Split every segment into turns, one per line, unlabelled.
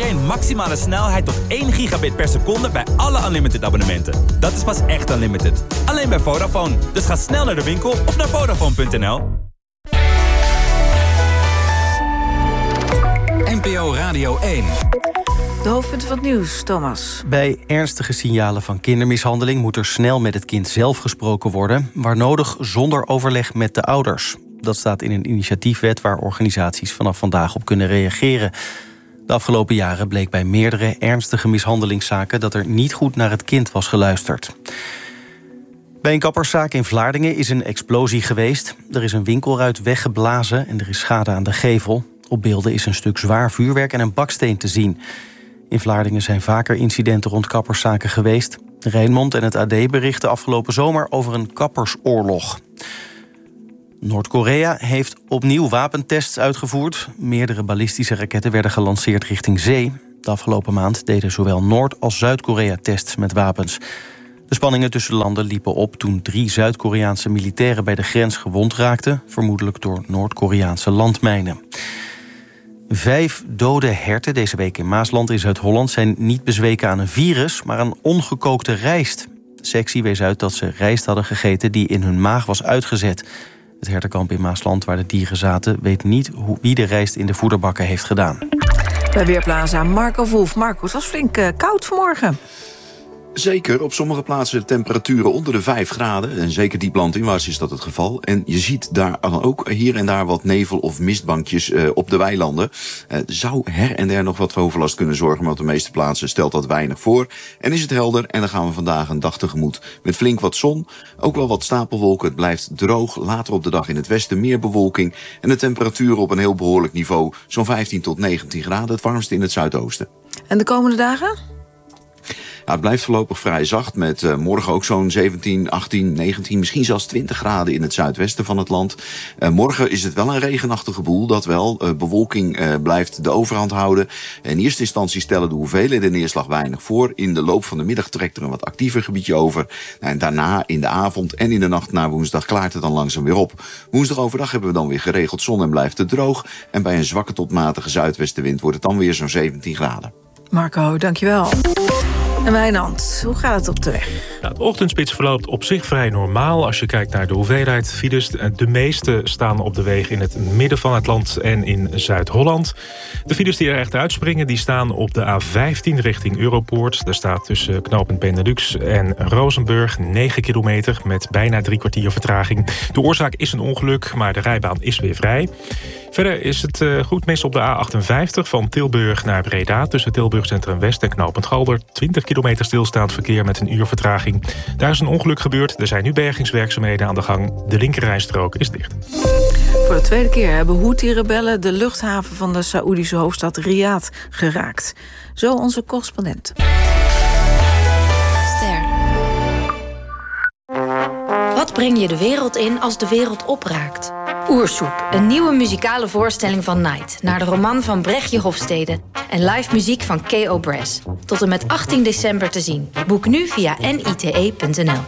alleen maximale snelheid tot 1 gigabit per seconde bij alle Unlimited abonnementen. Dat is pas echt Unlimited. Alleen bij Vodafone. Dus ga snel naar de winkel of naar Vodafone.nl.
NPO Radio 1.
De hoofdpunten van het nieuws, Thomas.
Bij ernstige signalen van kindermishandeling moet er snel met het kind zelf gesproken worden, waar nodig zonder overleg met de ouders. Dat staat in een initiatiefwet waar organisaties vanaf vandaag op kunnen reageren. De afgelopen jaren bleek bij meerdere ernstige mishandelingszaken dat er niet goed naar het kind was geluisterd. Bij een kapperszaak in Vlaardingen is een explosie geweest. Er is een winkelruit weggeblazen en er is schade aan de gevel. Op beelden is een stuk zwaar vuurwerk en een baksteen te zien. In Vlaardingen zijn vaker incidenten rond kapperszaken geweest. Rijnmond en het AD berichten afgelopen zomer over een kappersoorlog. Noord-Korea heeft opnieuw wapentests uitgevoerd. Meerdere ballistische raketten werden gelanceerd richting zee. De afgelopen maand deden zowel Noord- als Zuid-Korea tests met wapens. De spanningen tussen de landen liepen op toen 3 Zuid-Koreaanse militairen bij de grens gewond raakten, vermoedelijk door Noord-Koreaanse landmijnen. 5 dode herten deze week in Maasland in Zuid-Holland zijn niet bezweken aan een virus, maar aan ongekookte rijst. De sectie wees uit dat ze rijst hadden gegeten die in hun maag was uitgezet. Het hertenkamp in Maasland, waar de dieren zaten, weet niet wie de rijst in de voederbakken heeft gedaan.
Bij Weerplaza Marco Wolf. Marco, het was flink koud vanmorgen.
Zeker, op sommige plaatsen temperaturen onder de 5 graden. En zeker diep landinwaarts is dat het geval. En je ziet daar ook hier en daar wat nevel- of mistbankjes op de weilanden. Zou her en der nog wat voor overlast kunnen zorgen, maar op de meeste plaatsen stelt dat weinig voor. En is het helder en dan gaan we vandaag een dag tegemoet met flink wat zon. Ook wel wat stapelwolken, het blijft droog. Later op de dag in het westen meer bewolking. En de temperaturen op een heel behoorlijk niveau. Zo'n 15 tot 19 graden, het warmste in het zuidoosten.
En de komende dagen?
Ja, het blijft voorlopig vrij zacht met morgen ook zo'n 17, 18, 19, misschien zelfs 20 graden in het zuidwesten van het land. Morgen is het wel een regenachtige boel, dat wel. Bewolking blijft de overhand houden. In eerste instantie stellen de hoeveelheden neerslag weinig voor. In de loop van de middag trekt er een wat actiever gebiedje over. En daarna in de avond en in de nacht naar woensdag klaart het dan langzaam weer op. Woensdag overdag hebben we dan weer geregeld zon en blijft het droog. En bij een zwakke tot matige zuidwestenwind wordt het dan weer zo'n 17 graden.
Marco, dankjewel. En Wijnand, hoe gaat het op de weg?
Nou, de ochtendspits verloopt op zich vrij normaal als je kijkt naar de hoeveelheid files. De meeste staan op de wegen in het midden van het land en in Zuid-Holland. De files die er echt uitspringen, die staan op de A15 richting Europoort. Daar staat tussen knooppunt Benelux en Rozenburg 9 kilometer met bijna 3 kwartier vertraging. De oorzaak is een ongeluk, maar de rijbaan is weer vrij. Verder is het goed mis op de A58 van Tilburg naar Breda. Tussen Tilburg Centrum West en knooppunt Galder. 20 kilometer stilstaand verkeer met een uur vertraging. Daar is een ongeluk gebeurd. Er zijn nu bergingswerkzaamheden aan de gang. De linkerrijstrook is dicht.
Voor de tweede keer hebben Houthi-rebellen de luchthaven van de Saoedische hoofdstad Riyadh geraakt. Zo onze correspondent.
Ster. Wat breng je de wereld in als de wereld opraakt? Oersoep, een nieuwe muzikale voorstelling van Night... naar de roman van Brechtje Hofstede... en live muziek van K.O. Brass. Tot en met 18 december te zien. Boek nu via nite.nl.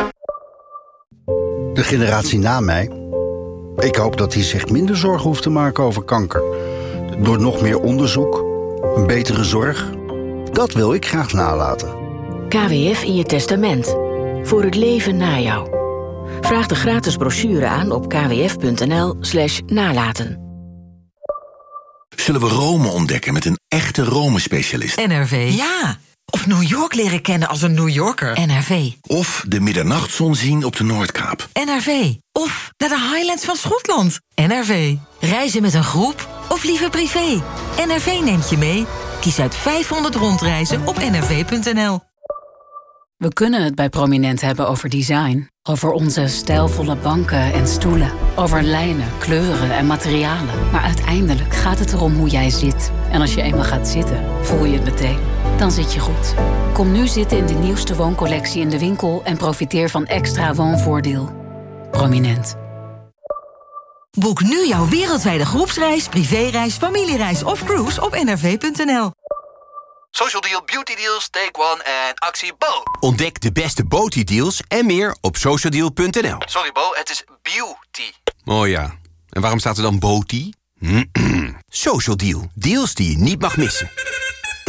De generatie na mij... ik hoop dat die zich minder zorgen hoeft te maken over kanker. Door nog meer onderzoek, een betere zorg... dat wil ik graag nalaten.
KWF in je testament. Voor het leven na jou. Vraag de gratis brochure aan op kwf.nl/nalaten.
Zullen we Rome ontdekken met een echte Rome-specialist?
NRV. Ja. Of New York leren kennen als een New Yorker. NRV.
Of de middernachtzon zien op de Noordkaap.
NRV. Of naar de Highlands van Schotland. NRV. Reizen met een groep of liever privé. NRV neemt je mee. Kies uit 500 rondreizen op nrv.nl.
We kunnen het bij Prominent hebben over design. Over onze stijlvolle banken en stoelen. Over lijnen, kleuren en materialen. Maar uiteindelijk gaat het erom hoe jij zit. En als je eenmaal gaat zitten, voel je het meteen. Dan zit je goed. Kom nu zitten in de nieuwste wooncollectie in de winkel... en profiteer van extra woonvoordeel. Prominent.
Boek nu jouw wereldwijde groepsreis, privéreis, familiereis of cruise op nrv.nl.
Social Deal, Beauty Deals, Take One en actie Bo.
Ontdek de beste Beauty Deals en meer op socialdeal.nl.
Sorry Bo, het is beauty.
Oh ja, en waarom staat er dan Beauty? Social Deal, deals die je niet mag missen.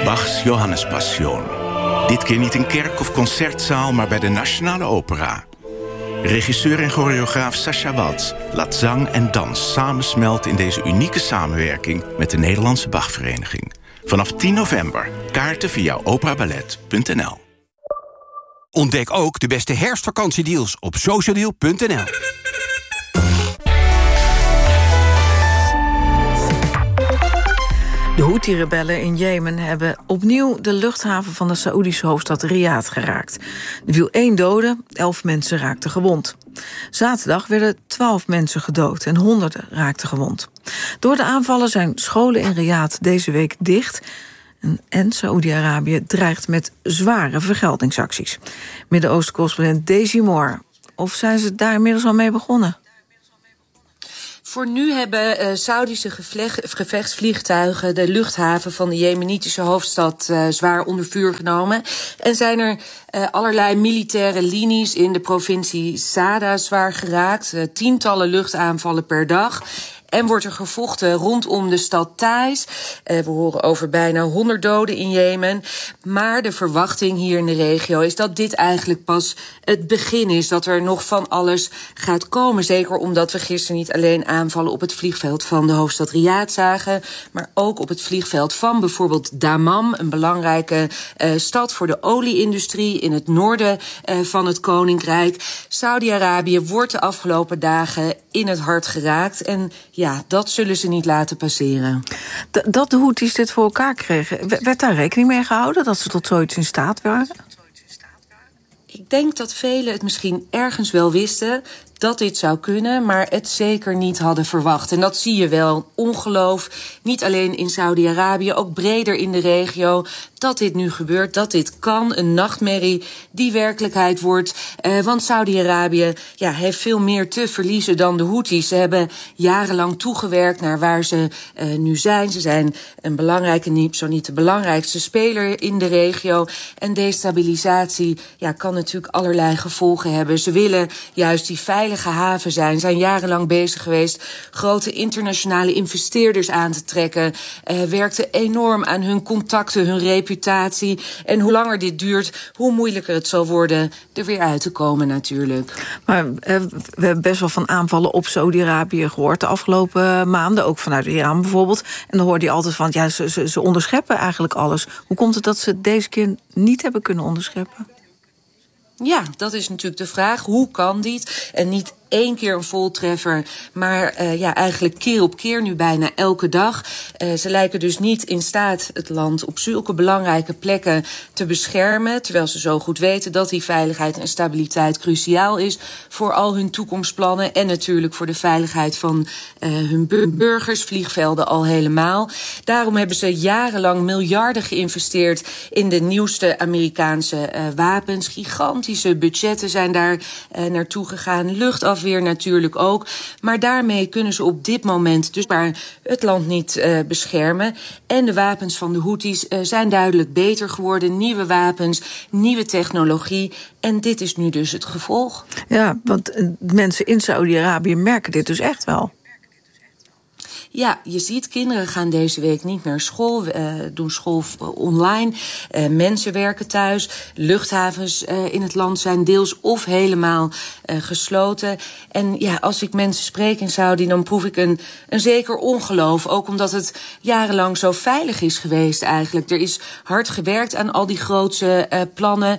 Bachs Johannespassion. Dit keer niet in kerk of concertzaal, maar bij de Nationale Opera. Regisseur en choreograaf Sascha Waltz laat zang en dans samensmelten in deze unieke samenwerking met de Nederlandse Bachvereniging. Vanaf 10 november. Kaarten via operaballet.nl.
Ontdek ook de beste herfstvakantiedeals op socialdeal.nl.
De Houthi-rebellen in Jemen hebben opnieuw de luchthaven van de Saoedische hoofdstad Riyadh geraakt. Er viel 1 dode, 11 mensen raakten gewond. Zaterdag werden 12 mensen gedood en honderden raakten gewond. Door de aanvallen zijn scholen in Riyadh deze week dicht. En Saoedi-Arabië dreigt met zware vergeldingsacties. Midden-Oosten-correspondent Daisy Moore. Of zijn ze daar inmiddels al mee begonnen?
Voor nu hebben Saudische gevechtsvliegtuigen de luchthaven van de Jemenitische hoofdstad zwaar onder vuur genomen. En zijn er allerlei militaire linies in de provincie Sada zwaar geraakt. Tientallen luchtaanvallen per dag. En wordt er gevochten rondom de stad Taiz. We horen over bijna 100 doden in Jemen. Maar de verwachting hier in de regio is dat dit eigenlijk pas het begin is. Dat er nog van alles gaat komen. Zeker omdat we gisteren niet alleen aanvallen op het vliegveld van de hoofdstad Riyadh zagen, maar ook op het vliegveld van bijvoorbeeld Dammam, een belangrijke stad voor de olieindustrie in het noorden van het Koninkrijk. Saudi-Arabië wordt de afgelopen dagen in het hart geraakt. En ja, dat zullen ze niet laten passeren.
Dat de Houthis dit voor elkaar kregen, werd daar rekening mee gehouden dat ze tot zoiets in staat waren?
Ik denk dat velen het misschien ergens wel wisten dat dit zou kunnen, maar het zeker niet hadden verwacht. En dat zie je wel. Ongeloof, niet alleen in Saudi-Arabië, ook breder in de regio, dat dit nu gebeurt, dat dit kan. Een nachtmerrie die werkelijkheid wordt. Want Saudi-Arabië heeft veel meer te verliezen dan de Houthis. Ze hebben jarenlang toegewerkt naar waar ze nu zijn. Ze zijn een belangrijke, zo niet de belangrijkste speler in de regio. En destabilisatie kan natuurlijk allerlei gevolgen hebben. Ze willen juist die veilige haven zijn jarenlang bezig geweest grote internationale investeerders aan te trekken. Werkten enorm aan hun contacten, hun reputatie. En hoe langer dit duurt, hoe moeilijker het zal worden er weer uit te komen natuurlijk.
Maar we hebben best wel van aanvallen op Saudi-Arabië gehoord de afgelopen maanden. Ook vanuit Iran bijvoorbeeld. En dan hoorde je altijd van, ze onderscheppen eigenlijk alles. Hoe komt het dat ze het deze keer niet hebben kunnen onderscheppen?
Ja, dat is natuurlijk de vraag. Hoe kan dit? En niet 1 keer een voltreffer, maar eigenlijk keer op keer, nu bijna elke dag. Ze lijken dus niet in staat het land op zulke belangrijke plekken te beschermen, terwijl ze zo goed weten dat die veiligheid en stabiliteit cruciaal is voor al hun toekomstplannen en natuurlijk voor de veiligheid van hun burgers, vliegvelden al helemaal. Daarom hebben ze jarenlang miljarden geïnvesteerd in de nieuwste Amerikaanse wapens. Gigantische budgetten zijn daar naartoe gegaan. Luchtafweer natuurlijk ook. Maar daarmee kunnen ze op dit moment dus maar het land niet beschermen. En de wapens van de Houthis zijn duidelijk beter geworden. Nieuwe wapens, nieuwe technologie. En dit is nu dus het gevolg.
Ja, want mensen in Saudi-Arabië merken dit dus echt wel.
Ja, je ziet, kinderen gaan deze week niet naar school, doen school online. Mensen werken thuis. Luchthavens in het land zijn deels of helemaal gesloten. En ja, als ik mensen spreek in Saudi, dan proef ik een zeker ongeloof. Ook omdat het jarenlang zo veilig is geweest eigenlijk. Er is hard gewerkt aan al die grootse plannen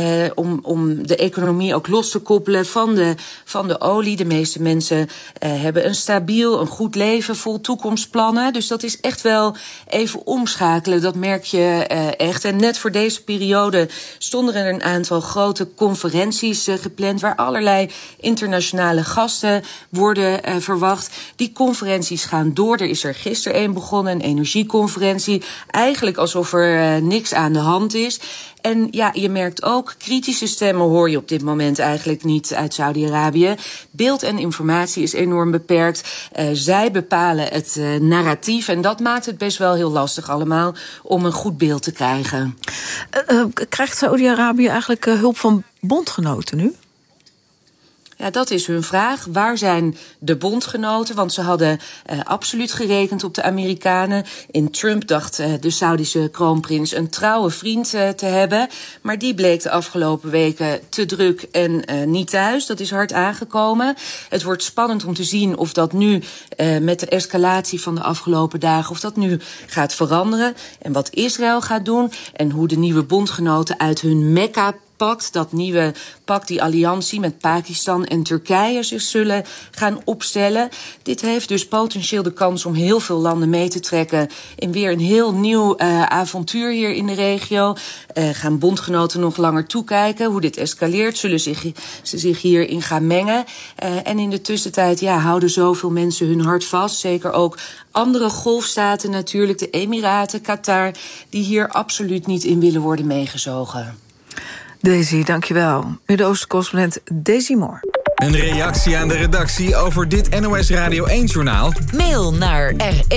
om de economie ook los te koppelen van de olie. De meeste mensen hebben een stabiel, een goed leven vol toekomstplannen. Dus dat is echt wel even omschakelen. Dat merk je echt. En net voor deze periode stonden er een aantal grote conferenties gepland waar allerlei internationale gasten worden verwacht. Die conferenties gaan door. Er is er gisteren een begonnen, een energieconferentie. Eigenlijk alsof er niks aan de hand is. En ja, je merkt ook, kritische stemmen hoor je op dit moment eigenlijk niet uit Saudi-Arabië. Beeld en informatie is enorm beperkt. Zij bepalen het narratief en dat maakt het best wel heel lastig allemaal om een goed beeld te krijgen.
Krijgt Saudi-Arabië eigenlijk hulp van bondgenoten nu?
Ja, dat is hun vraag. Waar zijn de bondgenoten? Want ze hadden absoluut gerekend op de Amerikanen. In Trump dacht de Saudische kroonprins een trouwe vriend te hebben. Maar die bleek de afgelopen weken te druk en niet thuis. Dat is hard aangekomen. Het wordt spannend om te zien of dat nu met de escalatie van de afgelopen dagen, of dat nu gaat veranderen. En wat Israël gaat doen en hoe de nieuwe bondgenoten uit hun Mekka-pact, dat nieuwe pact, die alliantie met Pakistan en Turkije zich zullen gaan opstellen. Dit heeft dus potentieel de kans om heel veel landen mee te trekken in weer een heel nieuw avontuur hier in de regio. Gaan bondgenoten nog langer toekijken hoe dit escaleert? Zullen ze zich hierin gaan mengen? En in de tussentijd houden zoveel mensen hun hart vast. Zeker ook andere golfstaten natuurlijk, de Emiraten, Qatar, die hier absoluut niet in willen worden meegezogen.
Daisy, dankjewel. Midden-Oosten-correspondent Daisy Moore.
Een reactie aan de redactie over dit NOS Radio 1-journaal?
Mail naar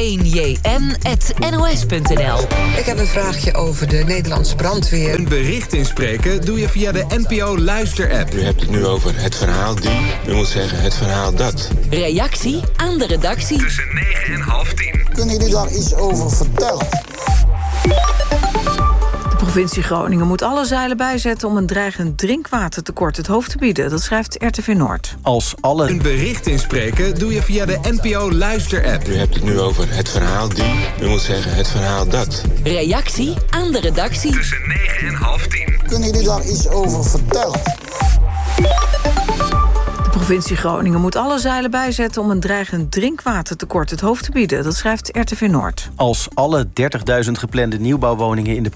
r1jn@nos.nl.
Ik heb een vraagje over de Nederlandse brandweer.
Een bericht inspreken doe je via de NPO Luister-app.
U hebt het nu over het verhaal die. U moet zeggen het verhaal dat.
Reactie aan de redactie.
Tussen 9 en half 10.
Kunnen jullie daar iets over vertellen?
De provincie Groningen moet alle zeilen bijzetten om een dreigend drinkwatertekort het hoofd te bieden. Dat schrijft RTV Noord.
Een bericht inspreken doe je via de NPO Luister-app.
U hebt het nu over het verhaal die. U moet zeggen het verhaal dat.
Reactie aan de redactie.
Tussen 9 en half 10.
Kunnen jullie daar iets over vertellen?
De provincie Groningen moet alle zeilen bijzetten om een dreigend drinkwatertekort het hoofd te bieden. Dat schrijft RTV Noord.
Als alle 30.000 geplande nieuwbouwwoningen in de